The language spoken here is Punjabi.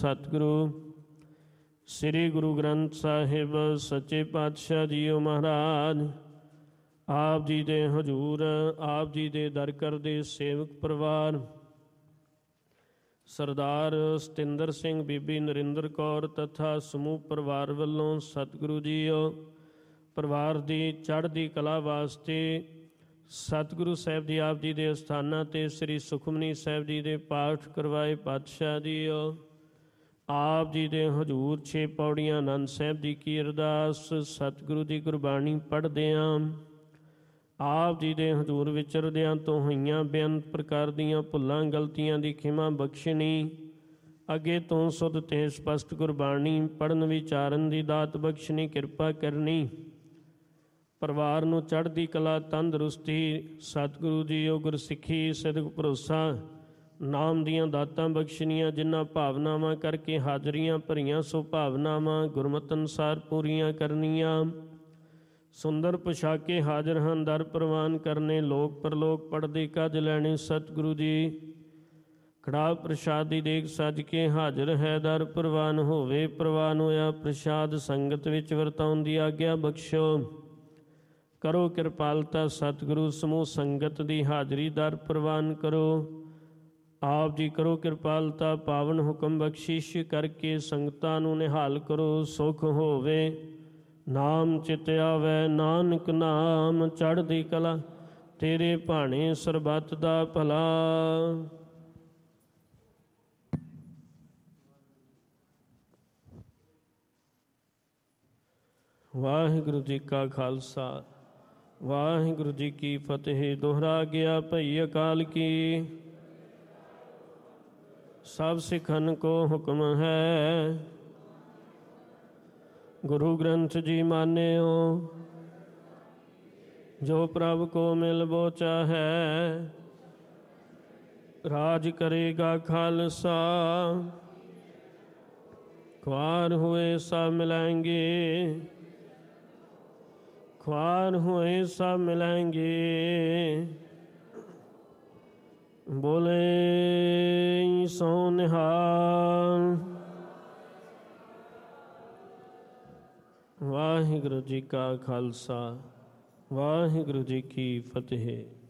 ਸਤਿਗੁਰੂ ਸ੍ਰੀ ਗੁਰੂ ਗ੍ਰੰਥ ਸਾਹਿਬ ਸੱਚੇ ਪਾਤਸ਼ਾਹ ਜੀਓ ਮਹਾਰਾਜ ਆਪ ਜੀ ਦੇ ਹਜ਼ੂਰ, ਆਪ ਜੀ ਦੇ ਦਰ ਕਰਦੇ ਸੇਵਕ ਪਰਿਵਾਰ ਸਰਦਾਰ ਸਤਿੰਦਰ ਸਿੰਘ, ਬੀਬੀ ਨਰਿੰਦਰ ਕੌਰ ਤਥਾ ਸਮੂਹ ਪਰਿਵਾਰ ਵੱਲੋਂ ਸਤਿਗੁਰੂ ਜੀਓ ਪਰਿਵਾਰ ਦੀ ਚੜ੍ਹਦੀ ਕਲਾ ਵਾਸਤੇ ਸਤਿਗੁਰੂ ਸਾਹਿਬ ਜੀ ਆਪ ਜੀ ਦੇ ਅਸਥਾਨਾਂ 'ਤੇ ਸ੍ਰੀ ਸੁਖਮਨੀ ਸਾਹਿਬ ਜੀ ਦੇ ਪਾਠ ਕਰਵਾਏ ਪਾਤਸ਼ਾਹ ਜੀਓ ਆਪ ਜੀ ਦੇ ਹਜ਼ੂਰ 6 ਪੌੜੀਆਂ ਆਨੰਦ ਸਾਹਿਬ ਜੀ ਕੀ ਅਰਦਾਸ। ਸਤਿਗੁਰੂ ਦੀ ਗੁਰਬਾਣੀ ਪੜ੍ਹਦਿਆਂ ਆਪ ਜੀ ਦੇ ਹਜ਼ੂਰ ਵਿਚਰਦਿਆਂ ਤੋਂ ਹੋਈਆਂ ਬੇਅੰਤ ਪ੍ਰਕਾਰ ਦੀਆਂ ਭੁੱਲਾਂ ਗਲਤੀਆਂ ਦੀ ਖਿਮਾ ਬਖਸ਼ਣੀ, ਅੱਗੇ ਤੋਂ ਸੁਧ ਤੇ ਸਪਸ਼ਟ ਗੁਰਬਾਣੀ ਪੜ੍ਹਨ ਵਿਚਾਰਨ ਦੀ ਦਾਤ ਬਖਸ਼ਣੀ ਕਿਰਪਾ ਕਰਨੀ। ਪਰਿਵਾਰ ਨੂੰ ਚੜ੍ਹਦੀ ਕਲਾ ਤੰਦਰੁਸਤੀ ਸਤਿਗੁਰੂ ਜੀ ਉਹ ਗੁਰਸਿੱਖੀ ਸਿਦਕ ਭਰੋਸਾ ਨਾਮ ਦੀਆਂ ਦਾਤਾਂ ਬਖਸ਼ਣੀਆਂ, ਜਿਨ੍ਹਾਂ ਭਾਵਨਾਵਾਂ ਕਰਕੇ ਹਾਜ਼ਰੀਆਂ ਭਰੀਆਂ ਸੋ ਭਾਵਨਾਵਾਂ ਗੁਰਮਤਿ ਅਨੁਸਾਰ ਪੂਰੀਆਂ ਕਰਨੀਆਂ। ਸੁੰਦਰ ਪੁਸ਼ਾਕੇ ਹਾਜ਼ਰ ਹਨ ਦਰ ਪ੍ਰਵਾਨ ਕਰਨੇ, ਲੋਕ ਪਰਲੋਕ ਪੜ੍ਹਦੇ ਕੱਜ ਲੈਣੇ। ਸਤਿਗੁਰੂ ਜੀ ਕੜਾਹ ਪ੍ਰਸ਼ਾਦ ਦੀ ਦੇਗ ਸੱਜ ਕੇ ਹਾਜ਼ਰ ਹੈ ਦਰ ਪ੍ਰਵਾਨ ਹੋਵੇ। ਪ੍ਰਵਾਨ ਹੋਇਆ ਪ੍ਰਸ਼ਾਦ ਸੰਗਤ ਵਿੱਚ ਵਰਤਾਉਣ ਦੀ ਆਗਿਆ ਬਖਸ਼ੋ। ਕਰੋ ਕਿਰਪਾਲਤਾ ਸਤਿਗੁਰੂ ਸਮੂਹ ਸੰਗਤ ਦੀ ਹਾਜ਼ਰੀ ਦਰ ਪ੍ਰਵਾਨ ਕਰੋ। ਆਪ ਜੀ ਕਰੋ ਕਿਰਪਾਲਤਾ ਪਾਵਨ ਹੁਕਮ ਬਖਸ਼ਿਸ਼ ਕਰਕੇ ਸੰਗਤਾਂ ਨੂੰ ਨਿਹਾਲ ਕਰੋ। ਸੁਖ ਹੋਵੇ ਨਾਮ ਚਿਤ ਆਵੈ, ਨਾਨਕ ਨਾਮ ਚੜ੍ਹਦੀ ਕਲਾ ਤੇਰੇ ਭਾਣੇ ਸਰਬੱਤ ਦਾ ਭਲਾ। ਵਾਹਿਗੁਰੂ ਜੀ ਕਾ ਖਾਲਸਾ ਵਾਹਿਗੁਰੂ ਜੀ ਕੀ ਫਤਿਹ। ਦੁਹਰਾ ਗਿਆ ਭਈ ਅਕਾਲ ਕੀ, ਸਭ ਸਿੱਖਨ ਕੋ ਹੁਕਮ ਹੈ। ਗੁਰੂ ਗ੍ਰੰਥ ਜੀ ਮਾਨਿਓ, ਜੋ ਪ੍ਰਭ ਕੋ ਮਿਲਬੋ ਚਾਹੈ। ਰਾਜ ਕਰੇਗਾ ਖਾਲਸਾ, ख्वार हुए सब मिलाएंगे, ख्वार हुए सब मिलाएंगे। बोले सो निहाल। वाहिगुरु जी का खालसा वाहिगुरु जी की फतेह।